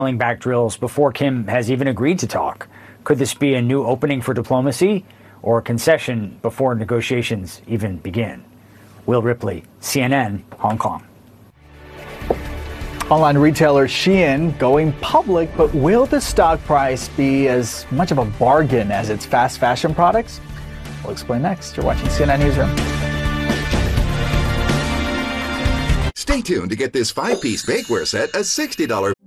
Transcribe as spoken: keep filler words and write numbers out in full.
back drills before Kim has even agreed to talk. Could this be a new opening for diplomacy or a concession before negotiations even begin? Will Ripley, C N N, Hong Kong. Online retailer Shein going public, but will the stock price be as much of a bargain as its fast fashion products? We'll explain next. You're watching C N N Newsroom. Stay tuned to get this five-piece bakeware set, a sixty dollars